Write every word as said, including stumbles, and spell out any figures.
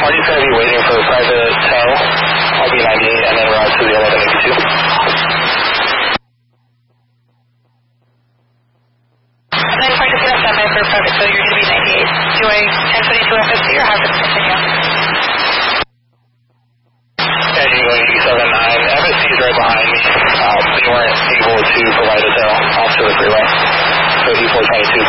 party's going to be waiting for a private tow, L B ninety-eight, and then route to the eleven eighty-two. And then trying to get a standby for a private tow, you're going to be ninety-eight. Doing ten twenty-two F S C or have it continue? Yeah, you're going E seven nine. F S C is right behind me. Um, they weren't able to provide a tow off to the freeway. So E four twenty-two